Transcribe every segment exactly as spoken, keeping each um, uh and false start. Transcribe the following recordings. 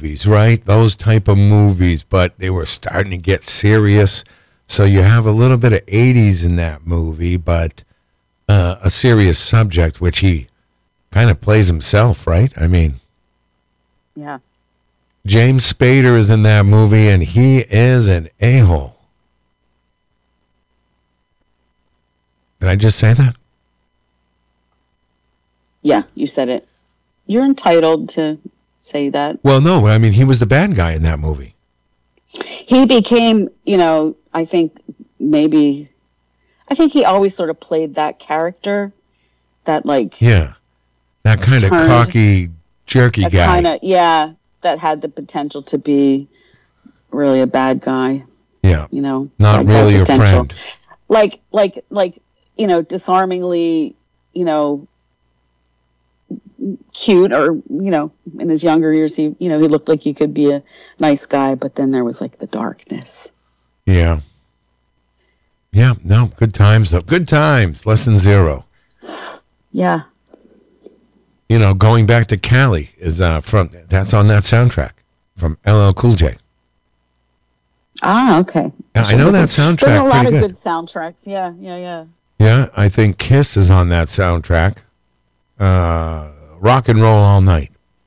movies, right? Those type of movies, but they were starting to get serious. So you have a little bit of eighties in that movie, but uh, a serious subject, which he kind of plays himself, right? I mean, yeah. James Spader is in that movie, and he is an a-hole. Did I just say that? Yeah, you said it. You're entitled to say that. Well, no, I mean, he was the bad guy in that movie. He became, you know, I think maybe, I think he always sort of played that character, that like. Yeah, that kind of cocky, jerky guy. Kinda, yeah, that had the potential to be really a bad guy. Yeah. You know. Not like really your friend. Like, like, like, you know, disarmingly, you know, cute, or, you know, in his younger years, he, you know, he looked like he could be a nice guy, but then there was like the darkness. Yeah. Yeah, no, good times though. Good times. Lesson zero. Yeah. You know, going back to Cali is uh, from, that's on that soundtrack from L L Cool J. Ah, okay. Yeah, I know that soundtrack. There's a lot of good. good soundtracks. Yeah, yeah, yeah. Yeah, I think Kiss is on that soundtrack. Uh, Rock and Roll All Night.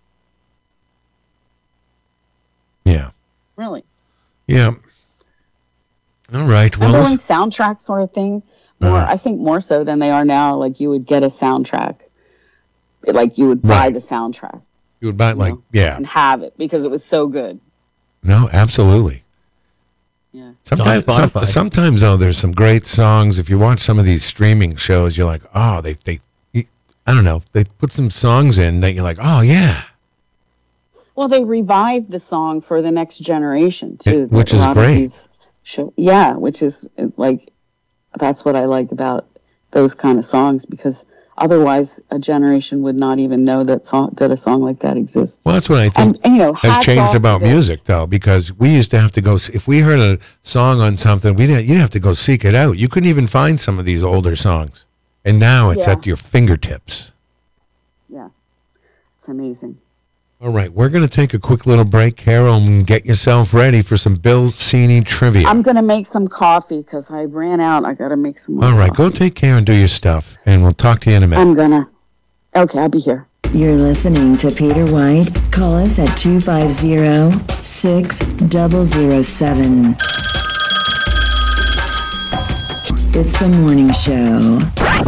Yeah. Really? Yeah. All right. Well, remember when soundtracks were a thing? More, uh, I think more so than they are now. Like you would get a soundtrack, like you would buy right. the soundtrack. You would buy it, like know, yeah, and have it because it was so good. No, absolutely. Yeah. Sometimes, some, sometimes though, there's some great songs. If you watch some of these streaming shows, you're like, oh, they they, I don't know, they put some songs in that you're like, oh yeah. Well, they revived the song for the next generation too, it, which is great. Show, yeah, which is like, that's what I like about those kind of songs, because otherwise a generation would not even know that song, that a song like that exists. Well, that's what I think and, and, you know, has changed about music, though, because we used to have to go, if we heard a song on something, we'd, you'd have to go seek it out. You couldn't even find some of these older songs. And now it's yeah. at your fingertips. Yeah, it's amazing. All right, we're going to take a quick little break, Carol, and get yourself ready for some Bill Cini trivia. I'm going to make some coffee because I ran out. I got to make some more All right, coffee. go take care and do your stuff, and we'll talk to you in a minute. I'm going to. Okay, I'll be here. You're listening to Peter White. Call us at two five zero, six zero zero seven. It's the morning show.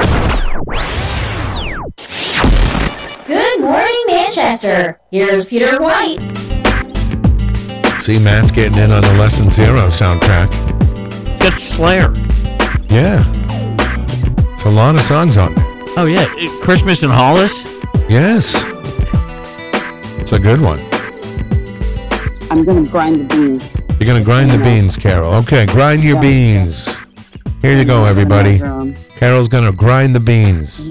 Good morning, Manchester. Here's Peter White. See, Matt's getting in on the Lesson Zero soundtrack. Get Slayer. Yeah. It's a lot of songs on there. Oh, yeah. Christmas in Hollis? Yes. It's a good one. I'm going to grind the beans. You're going to grind the beans, Carol. Okay, grind your beans. Here you go, everybody. Carol's going to grind the beans.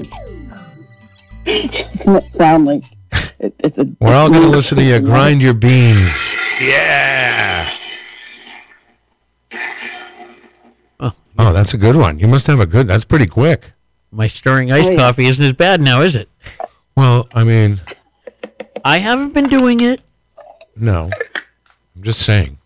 It doesn't sound like it, it's a... We're all going to listen to you grind your beans. Yeah. Oh, oh, that's a good one. You must have a good... That's pretty quick. My stirring iced Wait. coffee isn't as bad now, is it? Well, I mean... I haven't been doing it. No. I'm just saying.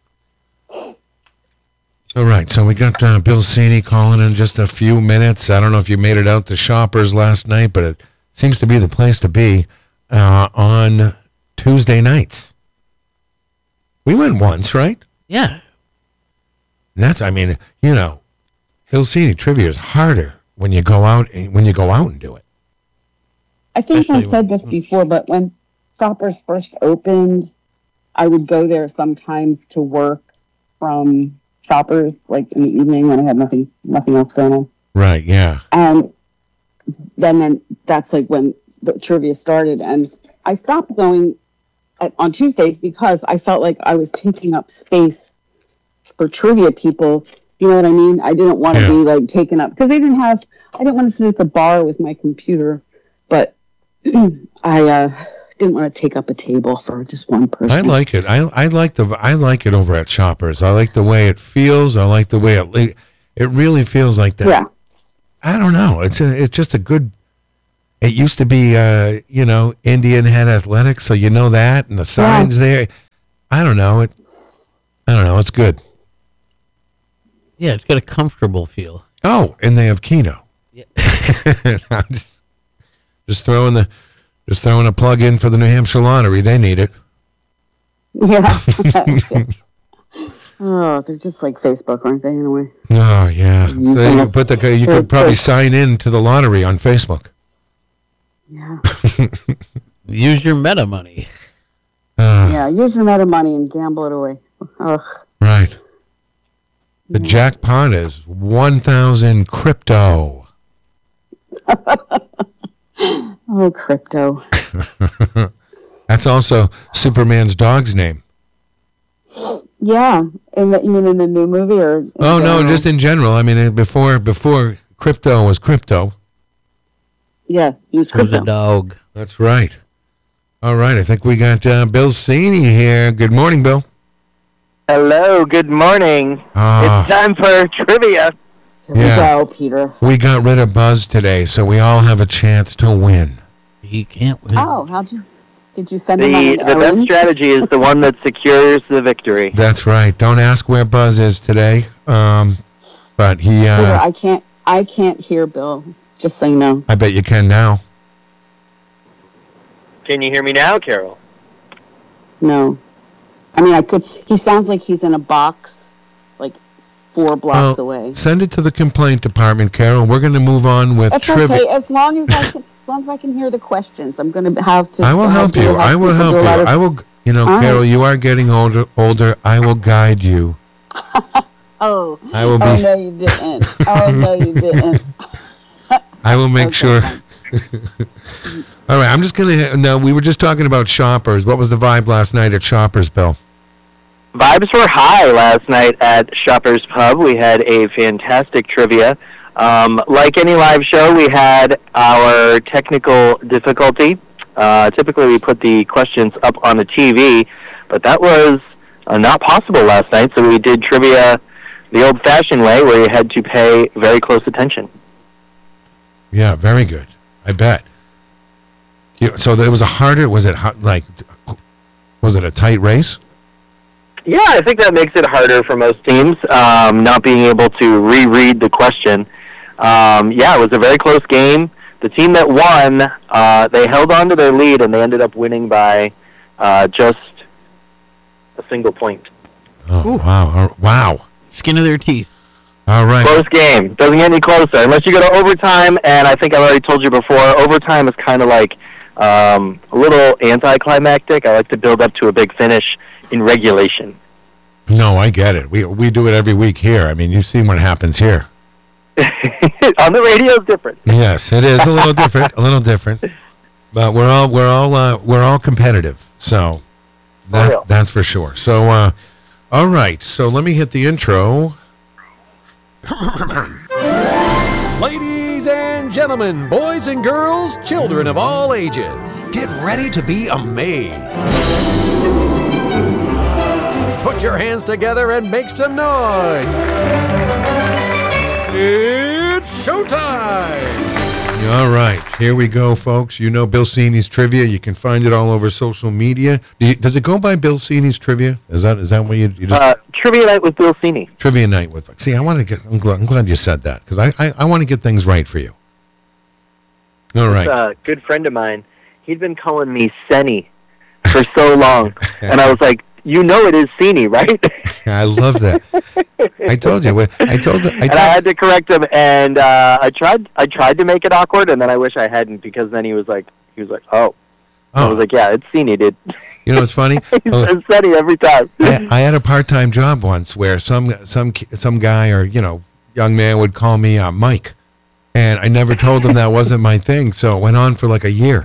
All right, so we got uh, Bill Cini calling in just a few minutes. I don't know if you made it out to Shoppers last night, but it seems to be the place to be uh, on Tuesday nights. We went once, right? Yeah. That's, I mean, you know, Bill Cini trivia is harder when you go out when you go out and do it. I think Especially I said this before, but when Shoppers first opened, I would go there sometimes to work from Shoppers, like in the evening when I had nothing nothing else going on. Right, yeah. And then, then that's like when the trivia started. And I stopped going at, on Tuesdays because I felt like I was taking up space for trivia people. You know what I mean? I didn't want to Yeah. be like taken up because they didn't have, I didn't want to sit at the bar with my computer, but I uh, didn't want to take up a table for just one person. I like it. I I like the I like it over at Shoppers. I like the way it feels. I like the way it it really feels like that. Yeah. I don't know. It's a, it's just a good. It used to be, uh, you know, Indian Head Athletics, so you know that, and the signs there. I don't know. It. I don't know. It's good. Yeah, it's got a comfortable feel. Oh, and they have Keno. Yeah. I'm just, just throwing the, just throwing a plug in for the New Hampshire Lottery. They need it. Yeah. Oh, they're just like Facebook, aren't they? In a way. Oh yeah. Using So you us put the. You for- could probably for- sign in to the lottery on Facebook. Yeah. Use your meta money. Uh, Yeah. Use your meta money and gamble it away. Ugh. Right. The jackpot is one thousand crypto. Oh, crypto. That's also Superman's dog's name. Yeah. In the, you mean in the new movie or? in Oh no, general? just in general. I mean, uh, before before crypto was crypto. Yeah. Use It was a crypto. dog. That's right. All right, I think we got uh, Bill Cini here. Good morning, Bill. Hello, good morning. Ah. It's time for trivia. Here Yeah. we go, Peter. We got rid of Buzz today, so we all have a chance to win. He can't win. Oh, how'd you? Did you send him on The an the best errand? strategy is the one that secures the victory. That's right. Don't ask where Buzz is today. Um, but he, Peter, uh, I can't. I can't hear Bill. Just so you know. I bet you can now. Can you hear me now, Carol? No. I mean, I could. He sounds like he's in a box, like four blocks Well, away. Send it to the complaint department, Carol. We're going to move on with That's trivia. okay, as long as I can. As long as I can hear the questions, I'm going to have to. I will help do you. a lot- I will people help do a you. lot of- I will. You know, All right. Carol, you are getting older. Older. I will guide you. Oh. I will Oh be. no, you didn't. Oh no, you didn't. I will make Okay, sure. fine. All right. I'm just gonna. No, we were just talking about Shoppers. What was the vibe last night at Shoppers, Bill? Vibes were high last night at Shoppers Pub. We had a fantastic trivia. Um, like any live show, we had our technical difficulty. Uh, typically, we put the questions up on the T V, but that was uh, not possible last night, so we did trivia the old-fashioned way, where you had to pay very close attention. Yeah, very good. I bet. You, so there was a harder. Was it ho- like? Was it a tight race? Yeah, I think that makes it harder for most teams, um, not being able to reread the question. Um, yeah, it was a very close game. The team that won, uh, they held on to their lead, and they ended up winning by uh, just a single point. Oh wow! Oh, wow! Skin of their teeth. All right. Close game. Doesn't get any closer unless you go to overtime, and I think I've already told you before, overtime is kind of like um, a little anticlimactic. I like to build up to a big finish in regulation. No, I get it. We we do it every week here. I mean, you've seen what happens here. On the radio is different. Yes, it is a little different, a little different, but we're all we're all uh, we're all competitive. So that, real. that's for sure. So, uh, all right. So let me hit the intro. Ladies and gentlemen, boys and girls, children of all ages, get ready to be amazed. Put your hands together and make some noise. It's showtime! All right, here we go, folks. You know Bill Cini's trivia. You can find it all over social media. Do you, does it go by Bill Cini's trivia? Is that is that what you, you just Uh, trivia night with Bill Cini. trivia night with? See, I want to get. I'm glad, I'm glad you said that because I I, I want to get things right for you. All right. A good friend of mine, he'd been calling me Senny for so long, and I was like, "You know it is Cini, right?" I love that. I told you. I told the, I and told, I had to correct him, and uh, I tried. I tried to make it awkward, and then I wish I hadn't, because then he was like, "He was like, oh." I was oh, like, "Yeah, it's Cini, dude." you know what's funny? He Oh, says Senny every time. I, I had a part-time job once where some some ki- some guy or you know young man would call me uh, Mike, and I never told him that wasn't my thing. So it went on for like a year.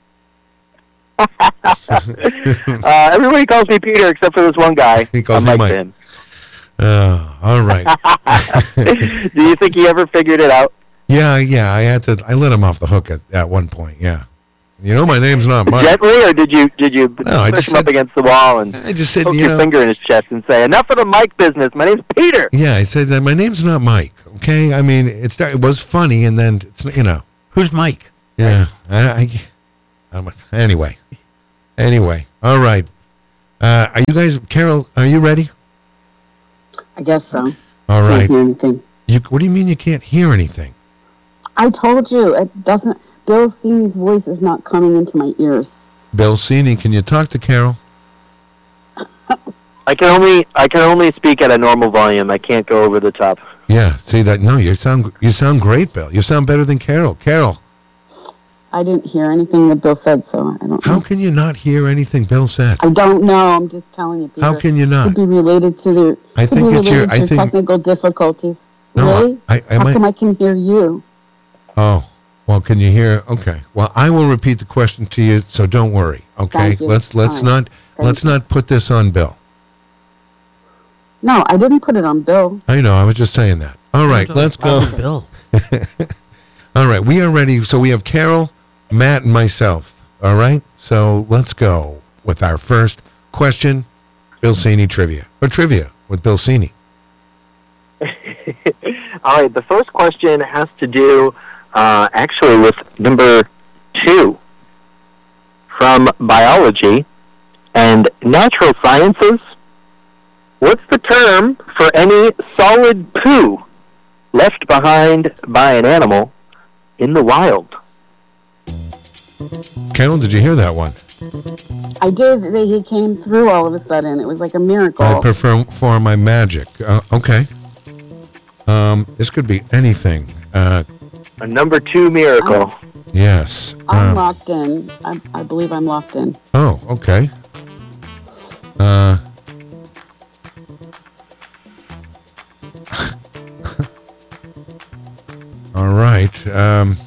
Uh, everybody calls me Peter except for this one guy. He calls I'm me Mike Mike. Finn. Uh, all right. Do you think he ever figured it out? Yeah, yeah. I had to. I let him off the hook at, at one point. Yeah. You know, my name's not Mike. Gently, or did you did you No, I push just him up said- against the wall and I just said, poke you your know. finger in his chest and say, "Enough of the Mike business. My name's Peter." Yeah, I said that my name's not Mike. Okay. I mean, it started, it was funny, and then it's you know. Who's Mike? Yeah. I. I, I don't, anyway. Anyway. All right. Uh, are you guys, Carol, are you ready? I guess so. All Can't right. hear anything. You, what do you mean you can't hear anything? I told you it doesn't. Bill Cini's voice is not coming into my ears. Bill Cini, can you talk to Carol? I can only I can only speak at a normal volume. I can't go over the top. Yeah, see that? No, you sound you sound great, Bill. You sound better than Carol. Carol, I didn't hear anything that Bill said, so I don't. how know. can you not hear anything Bill said? I don't know. I'm just telling you. Peter. How can you not? Could be related to the. I could think be it's your- related I to think- technical difficulties. No, really? I- I How might- come I can hear you? Oh, well, can you hear? Okay. Well, I will repeat the question to you, so don't worry. Okay. Thank you. Let's let's All right. not Thank let's you. not put this on Bill. No, I didn't put it on Bill. I know. I was just saying that. All right. Let's go. Oh, Bill. All right. We are ready. So we have Carol, Matt, and myself. All right. So let's go with our first question. Bill Cini trivia or trivia with Bill Cini. All right, the first question has to do uh, actually with number two from biology and natural sciences. What's the term for any solid poo left behind by an animal in the wild? Carol, did you hear that one? I did. They- He came through all of a sudden. It was like a miracle. I perform my magic. Uh, okay. Um, this could be anything. Uh, A number two miracle. yes. I'm Um, locked in. I, I believe I'm locked in. oh, okay. Uh, all right. Um,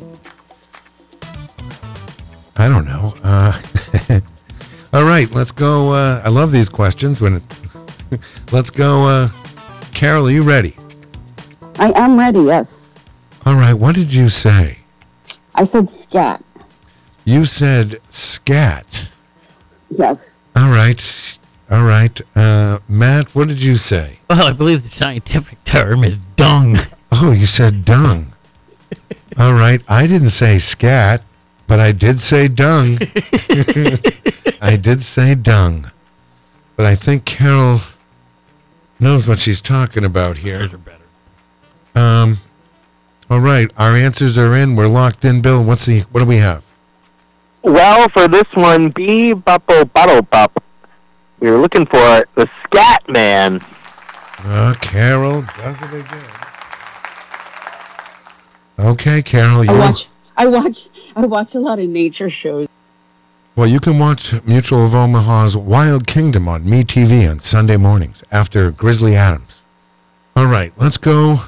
I don't know. Uh, all right, let's go. Uh, I love these questions. When it, let's go. Uh, Carol, are you ready? I am ready, yes. All right. What did you say? I said scat. You said scat. Yes. All right. All right. Uh, Matt, what did you say? Well, I believe the scientific term is dung. Oh, you said dung. All right. I didn't say scat, but I did say dung. I did say dung. But I think Carol knows what she's talking about here. Yours are better. Um, all right. Our answers are in. We're locked in, Bill. What's the, what do we have? Well, for this one, bee buppo bottle bop. We were looking for the Scat Man. Uh, Carol does it again. Okay, Carol. I You watch. I watch. I watch a lot of nature shows. Well, you can watch Mutual of Omaha's Wild Kingdom on MeTV on Sunday mornings after Grizzly Adams. All right, let's go.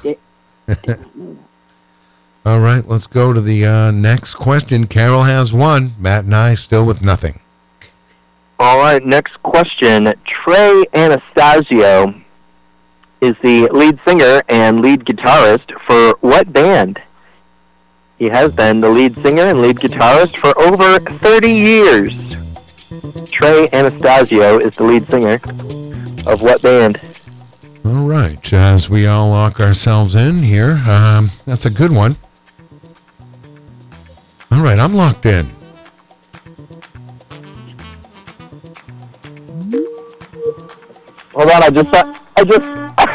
All right, let's go to the uh, next question. Carol has one. Matt and I still with nothing. All right, next question. Trey Anastasio is the lead singer and lead guitarist for what band? He has been the lead singer and lead guitarist for over thirty years. Trey Anastasio is the lead singer of what band? All right, as we all lock ourselves in here, um, that's a good one. All right, I'm locked in. Hold on, I just saw, I just...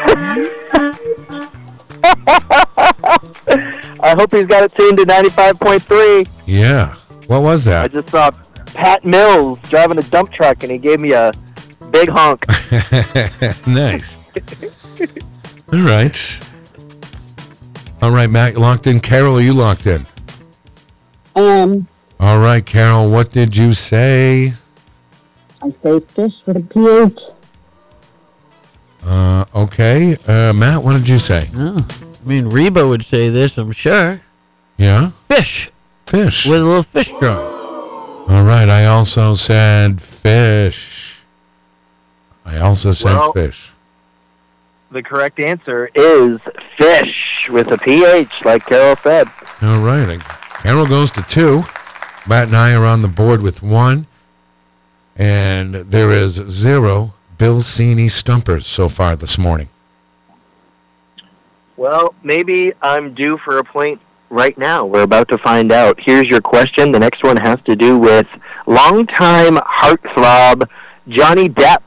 I hope he's got it tuned to ninety-five point three. Yeah. What was I that? just saw Pat Mills driving a dump truck, and he gave me a big honk. Nice. All right. All right, Matt, you locked in. Carol, are you locked in? Um, All right, Carol, what did you say? I say fish with a pH. Uh, okay. Uh, Matt, what did you say? Oh, I mean, Reba would say this, I'm sure. Yeah? Fish Fish. with a little fish drum. All right, I also said fish. I also said Well- fish. The correct answer is fish with a P H, like Carol said. All right. Carol goes to two. Matt and I are on the board with one. And there is zero Bill Cini stumpers so far this morning. Well, maybe I'm due for a point right now. We're about to find out. Here's your question. The next one has to do with longtime heartthrob Johnny Depp.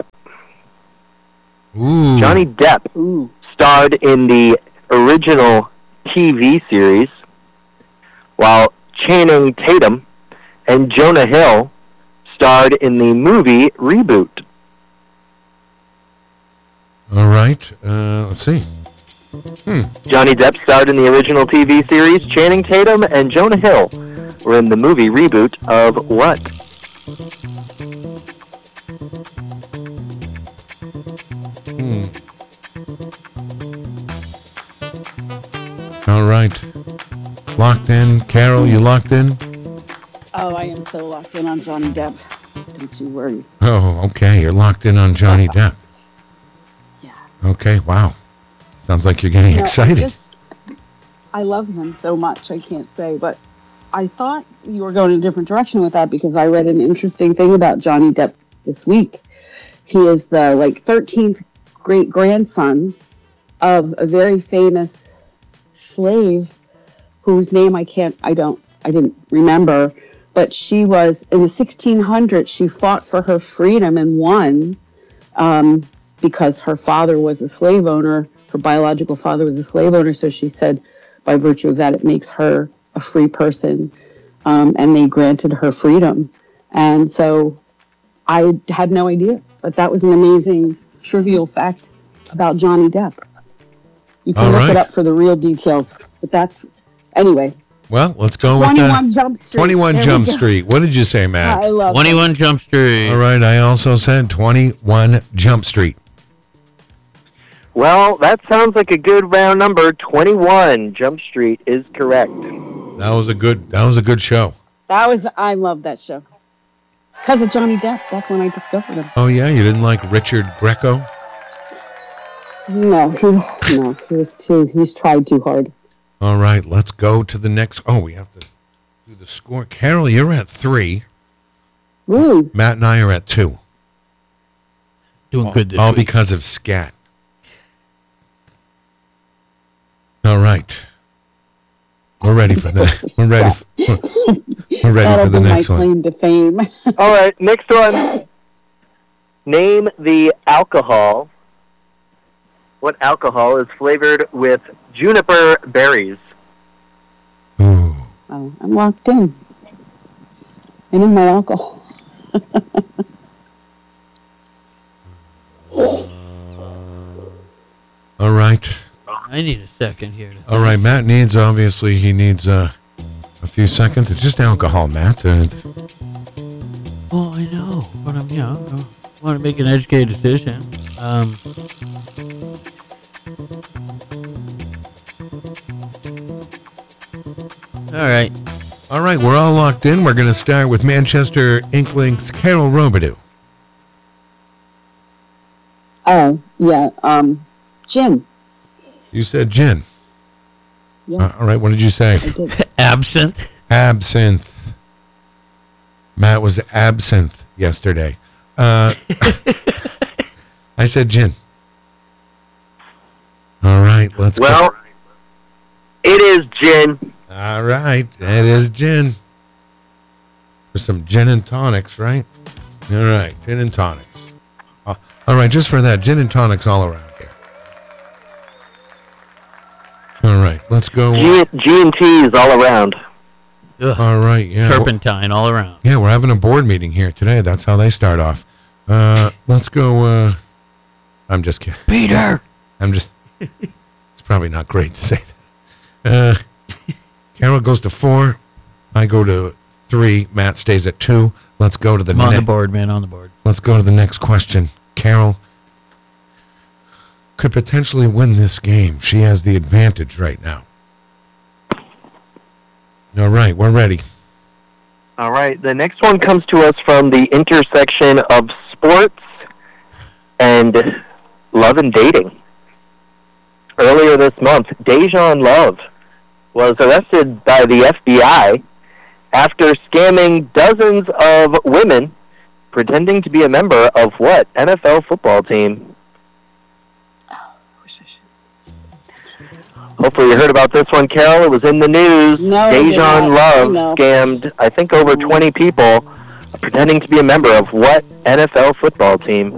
Ooh. Johnny Depp Ooh. starred in the original T V series, while Channing Tatum and Jonah Hill starred in the movie Reboot. All right. Uh, let's see. Hmm. Johnny Depp starred in the original T V series. Channing Tatum and Jonah Hill were in the movie Reboot of what? Hmm. All right. Locked in. Carol, you locked in? Oh, I am so locked in on Johnny Depp. Don't you worry. Oh, okay. You're locked in on Johnny Depp. Yeah. Okay. Wow. Sounds like you're getting No, I excited. just- I love him so much, I can't say, but I thought you were going in a different direction with that because I read an interesting thing about Johnny Depp this week. He is the like thirteenth great grandson of a very famous slave whose name I can't, I don't, I didn't remember, but she was in the sixteen hundreds. She fought for her freedom and won um, because her father was a slave owner. Her biological father was a slave owner, so she said, by virtue of that, it makes her a free person, um, and they granted her freedom. And so I had no idea, but that was an amazing trivial fact about Johnny Depp. You can All look right. it up for the real details, but that's, anyway, Well, let's go with twenty-one that. Jump Street. twenty-one There we Jump go. Street. What did you say, Matt? I love it. twenty-one Jump Street. All right. I also said twenty-one Jump Street. Well, that sounds like a good round number. twenty-one Jump Street is correct. That was a good. That was a good show. That was, I love that show. Because of Johnny Depp, that's when I discovered him. Oh yeah, you didn't like Richard Greco? No, he, no, he was too, he's tried too hard. All right, let's go to the next. Oh, we have to do the score. Carol, you're at three. Ooh, Matt and I are at two. Doing good this All week. because of scat. All right. We're ready for the. We're ready. For, we're ready that'll for the be my next one. claim to fame. All right, next one. Name the alcohol. What alcohol is flavored with juniper berries? Ooh. Oh, I'm locked in. I need my alcohol. All right. I need a second here. To All right. Matt needs obviously he needs uh, a few seconds. It's just alcohol, Matt. Uh, Oh, I know, but I'm, you know, I want to make an educated decision. Um, all right. all right. We're all locked in. We're going to start with Manchester Inklings' Carol Robidoux. Oh, yeah, um, gin. You said gin. Yeah, Uh, all right. What did you say? I did. Absinthe. Absinthe. Matt was absinthe yesterday. Uh, I said gin. All right, let's Well, it is gin. go. All right, it is gin. For some gin and tonics, right? All right, gin and tonics. Uh, all right, just for that, gin and tonics all around here. All right, let's go. G, G and T's all around. Ugh. All right, yeah. Turpentine all around. Yeah, we're having a board meeting here today. That's how they start off. Uh, let's go. Uh, I'm just kidding. Peter. I'm just. It's probably not great to say that. Uh, Carol goes to four. I go to three. Matt stays at two. Let's go to the I'm on the ne- board, man. On the board. Let's go to the next question. Carol could potentially win this game. She has the advantage right now. All right, we're ready. All right, the next one comes to us from the intersection of sports and love and dating. Earlier this month, Dejan Love was arrested by the F B I after scamming dozens of women pretending to be a member of what N F L football team? Hopefully you heard about this one, Carol. It was in the news. No, I did Dejan not. Love No. scammed, I think, over twenty people pretending to be a member of what N F L football team?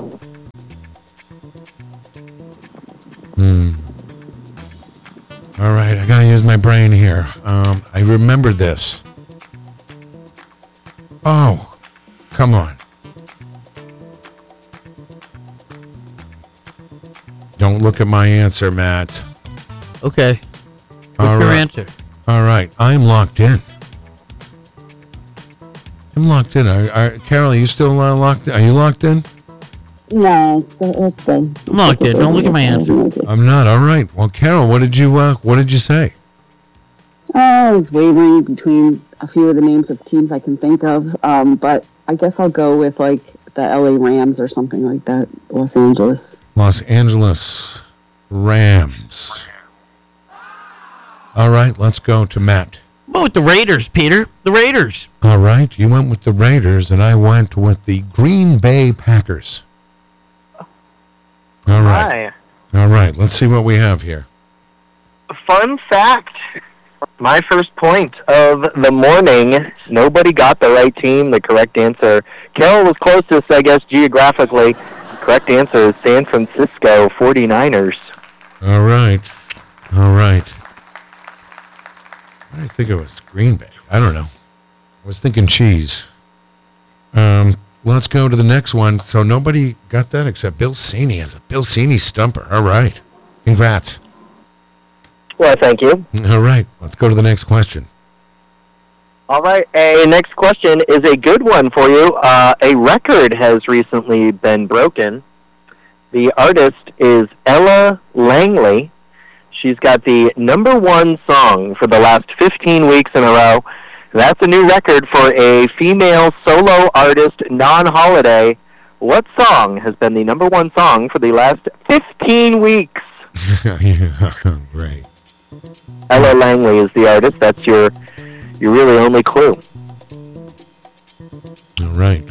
Hmm. All right, I gotta use my brain here. Um, I remember this. Oh, come on. Don't look at my answer, Matt. Okay. What's All your right. answer? All right, I'm locked in. I'm locked in. Are, are, Carol, are you still uh, locked in? Are you locked in? No, that's good. I'm locked in. Don't look at my answer. I'm not. All right. Well, Carol, what did you uh, what did you say? Oh, I was wavering between a few of the names of teams I can think of, um, but I guess I'll go with like the L A Rams or something like that. Los Angeles. Los Angeles Rams. All right, let's go to Matt. I'm going with the Raiders, Peter. The Raiders. All right, you went with the Raiders, and I went with the Green Bay Packers. All right. Hi. All right, let's see what we have here. Fun fact. My first point of the morning, nobody got the right team, the correct answer. Carol was closest, I guess, geographically. The correct answer is San Francisco forty-niners. All right. All right. I think it was Green Bay. I don't know. I was thinking cheese. Um, let's go to the next one. So nobody got that except Bill Cini as a Bill Cini stumper. All right. Congrats. Well, thank you. All right. Let's go to the next question. All right, a next question is a good one for you. Uh, a record has recently been broken. The artist is Ella Langley. She's got the number one song for the last fifteen weeks in a row. That's a new record for a female solo artist, non-holiday. What song has been the number one song for the last fifteen weeks? Yeah, great. Ella Langley is the artist. That's your your really only clue. All right.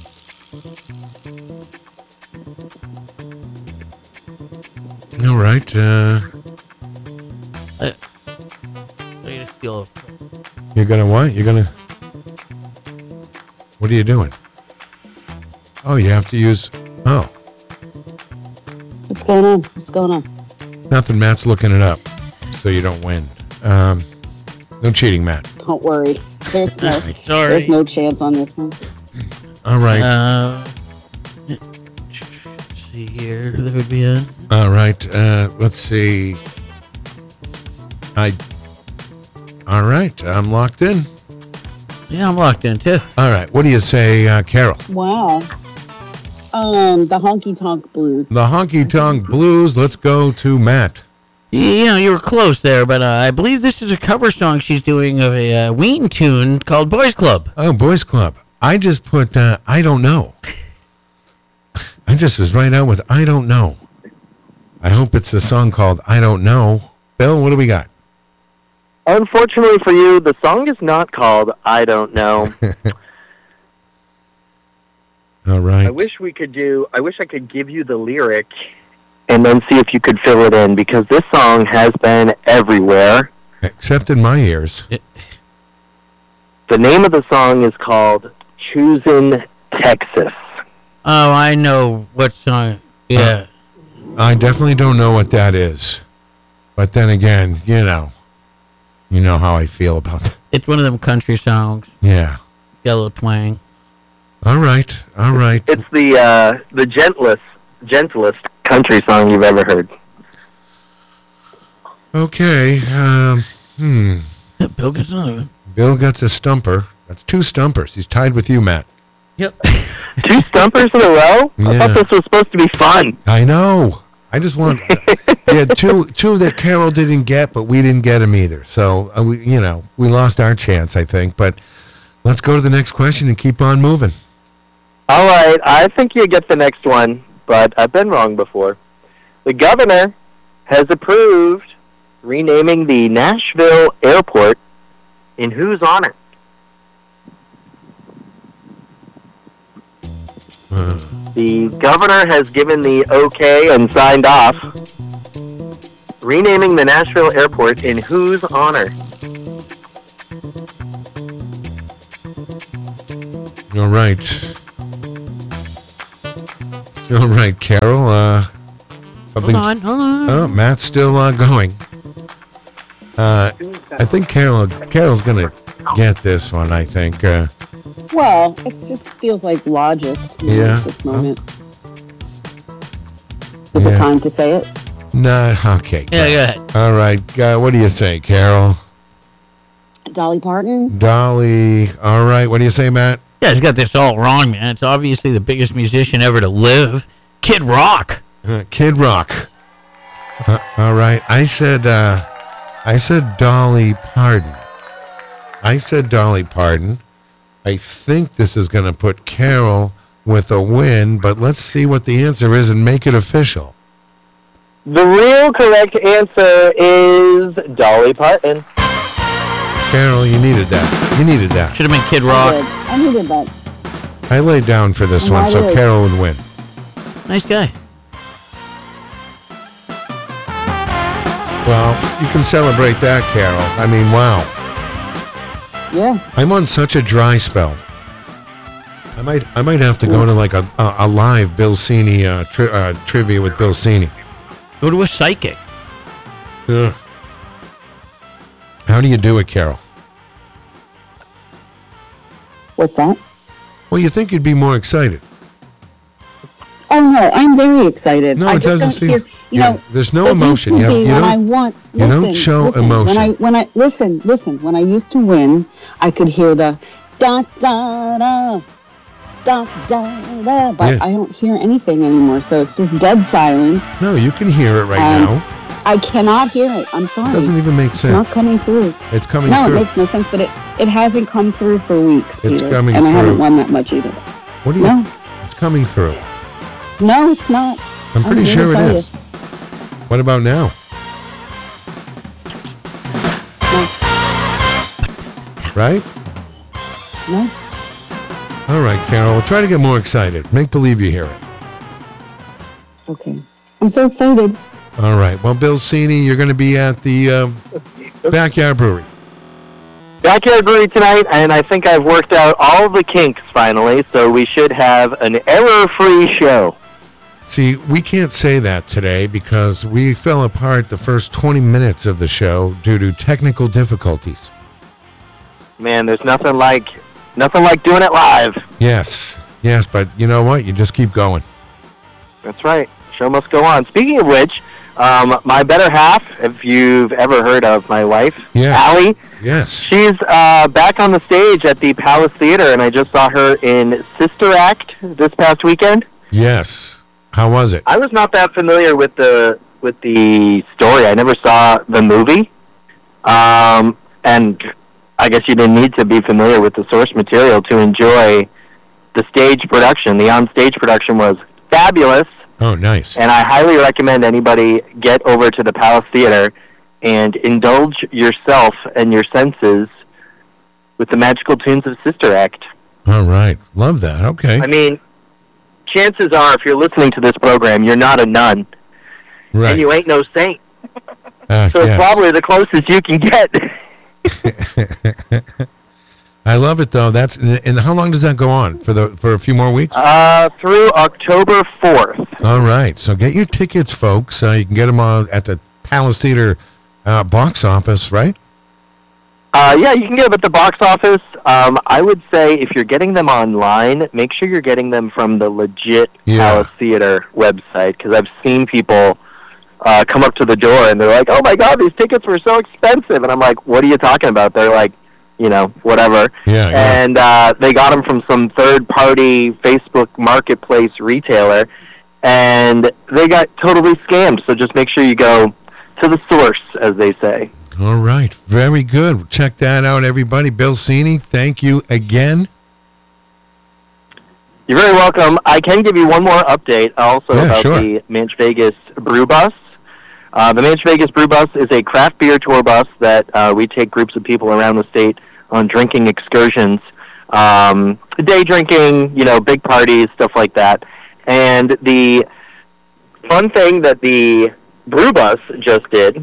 All right. Uh, I, I'm going to steal a... you're going to what? You're going to... What are you doing? Oh, you have to use... Oh, What's going on? What's going on? nothing. Matt's looking it up so you don't win. Um, no cheating, Matt. Don't worry. There's no, Sorry. there's no chance on this one. All right. Uh, let's see here. There would be a... All right. Uh, let's see. I... All right. I'm locked in. Yeah, I'm locked in, too. All right. What do you say, uh, Carol? Wow. Um, the Honky Tonk Blues. The Honky Tonk Blues. Let's go to Matt. You know, you were close there, but uh, I believe this is a cover song she's doing of a uh, Ween tune called Boys Club. Oh, Boys Club. I just put, uh, I don't know. I just was right out with I don't know. I hope it's the song called I Don't Know. Bill, what do we got? Unfortunately for you, the song is not called I Don't Know. All right. I wish we could do, I wish I could give you the lyric and then see if you could fill it in, because this song has been everywhere. Except in my ears. The name of the song is called Choosin' Texas. Oh, I know what song. Yeah. I definitely don't know what that is. But then again, you know. You know how I feel about that. It's one of them country songs. Yeah. Got a little twang. All right. All right. It's the uh, the gentlest, gentlest country song you've ever heard. Okay. Um, hmm. Bill gets another one. Bill gets a stumper. That's two stumpers. He's tied with you, Matt. Yep. Two stumpers in a row? I Yeah. thought this was supposed to be fun. I know. I just want. Yeah, two two that Carol didn't get, but we didn't get them either. So uh, we, you know, we lost our chance, I think. But let's go to the next question and keep on moving. All right, I think you get the next one, but I've been wrong before. The governor has approved renaming the Nashville airport in whose honor? Uh, The governor has given the okay and signed off, renaming the Nashville airport in whose honor? All right. All right, Carol. Uh, something. Hold on, hold on. Oh, Matt's still uh, going. Uh, I think Carol. Carol's gonna get this one. I think. Uh, Well, it just feels like logic to me Yeah. at this moment. Is Yeah. it time to say it? nah. Okay. Yeah, go ahead. All right. Uh, what do you say, Carol? Dolly Parton? Dolly. All right. What do you say, Matt? Yeah, he's got this all wrong, man. It's obviously the biggest musician ever to live. Kid Rock. Uh, Kid Rock. Uh, all right. I said. Uh, I said Dolly Parton. I said Dolly Parton. I think this is going to put Carol with a win, but let's see what the answer is and make it official. The real correct answer is Dolly Parton. Carol, you needed that. You needed that. Should have been Kid I Rock. did. I needed that. I laid down for this And one, I so did. Carol would win. Nice guy. Well, you can celebrate that, Carol. I mean, wow. Yeah. I'm on such a dry spell. I might, I might have to go to like a a, a live Bill Cini uh, tri- uh, trivia with Bill Cini. Go to a psychic. Ugh. How do you do it, Carol? What's that? Well, you think you'd be more excited. Oh no, I'm very excited. No, I it just doesn't don't seem- hear. You yeah, know, there's no it emotion. Used to You have- be you when don't- I want, you don't listen, show listen, emotion. When I when I listen, listen. When I used to win, I could hear the da da da da da da, but Yeah. I don't hear anything anymore. So it's just dead silence. No, you can hear it right And now. I cannot hear it. I'm sorry. It doesn't even make It's not sense. coming through. It's coming No, through. it makes no sense. But it it hasn't come through for weeks, It's Peter. coming and I through. haven't won that much either. What do you? No. It's coming through. No, it's not. I'm pretty here sure to it tell is. What about now? Right? No. All right, Carol. We'll try to get more excited. Make believe you hear it. Okay. I'm so excited. All right. Well, Bill Cini, you're going to be at the um, Backyard Brewery. Backyard Brewery tonight, and I think I've worked out all the kinks finally, so we should have an error-free show. See, we can't say that today because we fell apart the first twenty minutes of the show due to technical difficulties. Man, there's nothing like nothing like doing it live. Yes. Yes, but you know what? You just keep going. That's right. Show must go on. Speaking of which, um, my better half, if you've ever heard of my wife, Yes. Allie, Yes. she's uh, back on the stage at the Palace Theater, and I just saw her in Sister Act this past weekend. Yes. How was it? I was not that familiar with the with the story. I never saw the movie, um, and I guess you didn't need to be familiar with the source material to enjoy the stage production. The on-stage production was fabulous, Oh, nice. and I highly recommend anybody get over to the Palace Theater and indulge yourself and your senses with the magical tunes of Sister Act. All right. Love that. Okay. I mean, chances are, if you're listening to this program, you're not a nun, Right. and you ain't no saint. Ah, So it's yes. probably the closest you can get. I love it though. That's and how long does that go on for the for a few more weeks? uh, through October fourth. All right. So get your tickets, folks. Uh, you can get them on at the Palace Theater uh, box office, right? Uh, yeah, you can get them at the box office. Um, I would say if you're getting them online, make sure you're getting them from the legit Yeah. Palace Theater website, because I've seen people uh, come up to the door and they're like, "Oh my God, these tickets were so expensive," and I'm like, "What are you talking about?" They're like, you know, whatever. Yeah, yeah. And uh, they got them from some third-party Facebook Marketplace retailer, and they got totally scammed. So just make sure you go to the source, as they say. All right. Very good. Check that out, everybody. Bill Cini, thank you again. You're very welcome. I can give you one more update also Yeah, about sure. the Manch Vegas Brew Bus. Uh, the Manch Vegas Brew Bus is a craft beer tour bus that uh, we take groups of people around the state on drinking excursions, um, day drinking, you know, big parties, stuff like that. And the fun thing that the Brew Bus just did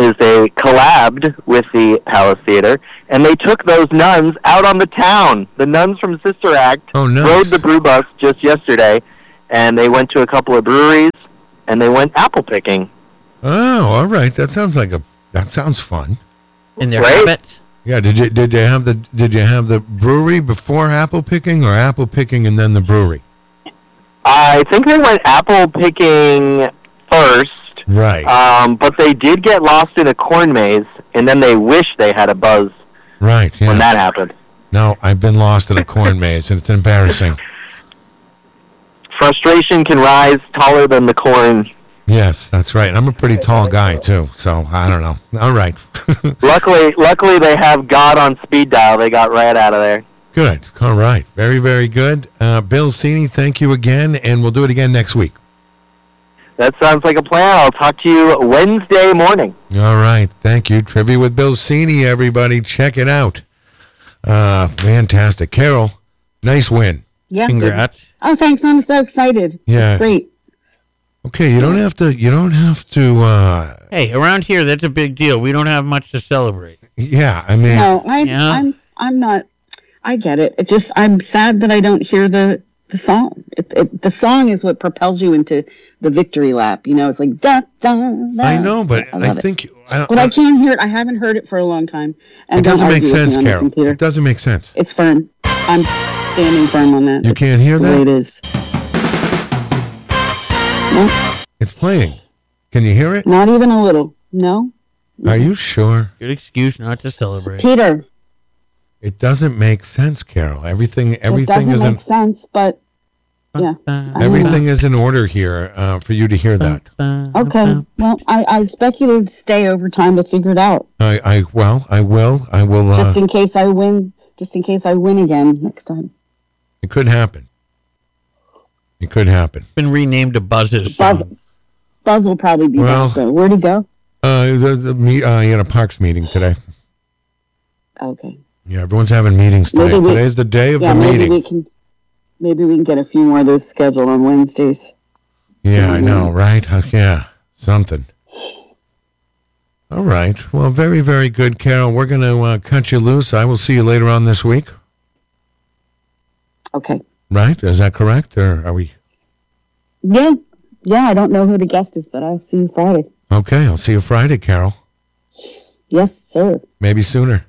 is they collabed with the Palace Theater, and they took those nuns out on the town. The nuns from Sister Act Oh, nice. rode the brew bus just yesterday, and they went to a couple of breweries, and they went apple picking. Oh, all right. That sounds like a. That sounds fun. In their Right? habits. Yeah. Did you did you have the did you have the brewery before apple picking or apple picking and then the brewery? I think they went apple picking first, Right. um, but they did get lost in a corn maze, and then they wish they had a buzz right. Yeah. when that happened. No, I've been lost in a corn maze and it's embarrassing. Frustration can rise taller than the corn. Yes, that's right. I'm a pretty tall guy too, so I don't know. All right. Luckily, luckily they have God on speed dial. They got right out of there. Good. All right. Very, very good. Uh, Bill Cini, thank you again, and we'll do it again next week. That sounds like a plan. I'll talk to you Wednesday morning. All right. Thank you. Trivia with Bill Cini, everybody. Check it out. Uh, fantastic. Carol, nice win. Yeah. Congrats. Oh, thanks. I'm so excited. Yeah. It's great. Okay, you don't have to, you don't have to, uh, Hey, around here, that's a big deal. We don't have much to celebrate. yeah, I mean, No, I, Yeah. I'm, I'm not. I get it. It just, I'm sad that I don't hear the the song. It, it, the song is what propels you into the victory lap. You know, it's like da da. da. I know, but I I, love it. think, I don't, But I can't hear it. I haven't heard it for a long time. And it doesn't don't make argue with me sense, on this Carol. one, Peter. It doesn't make sense. It's firm. I'm standing firm on that. You It's can't hear the that? way it is. No, It's playing. Can you hear it? not even a little. No, Are you sure? Good excuse not to celebrate. Peter. It doesn't make sense, Carol. Everything, It everything doesn't is make in, sense, but yeah. I everything is in order here uh, for you to hear that. Okay. Well, I, I expect you to stay over time to figure it out. I, I, well, I will. I will. Uh, Just in case I win. Just in case I win again next time. it could happen. It could happen. Been renamed to Buzzes. Buzz, Buzz will probably be Well- back. So where'd he go? Uh, the, the me, uh, he had a parks meeting today. Okay. Yeah, everyone's having meetings today. Maybe we- Today's the day of Yeah, the maybe meeting. we can. Maybe we can get a few more of those scheduled on Wednesdays. Yeah, I know, right? Uh, yeah, something. All right. Well, very, very good, Carol. We're going to uh, cut you loose. I will see you later on this week. Okay. Right? Is that correct? Or are we? Yeah. Yeah. I don't know who the guest is, but I'll see you Friday. Okay, I'll see you Friday, Carol. Yes, sir. Maybe sooner.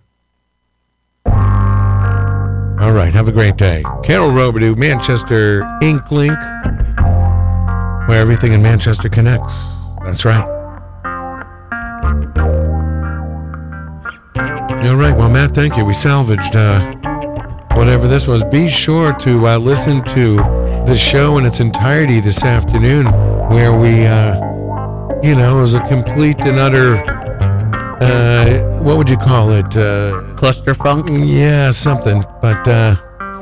All right. Have a great day. Carol Robidoux, Manchester Ink Link, where everything in Manchester connects. That's right. All right. Well, Matt, thank you. We salvaged uh, whatever this was. Be sure to uh, listen to the show in its entirety this afternoon, where we, uh, you know, it was a complete and utter, uh, what would you call it? Uh, Cluster funk. yeah, something. But uh,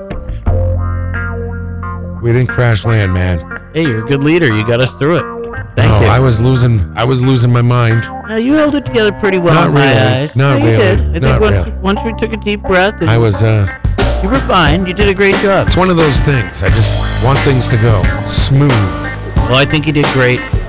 we didn't crash land, man. Hey, you're a good leader. You got us through it. Thank oh, you. I was losing. I was losing my mind. Uh, you held it together pretty well Not in my really. eyes. Not Yeah, you really. did. I think Not once, really. once we took a deep breath, and I was. Uh, you were fine. You did a great job. it's one of those things. I just want things to go smooth. Well, I think you did great.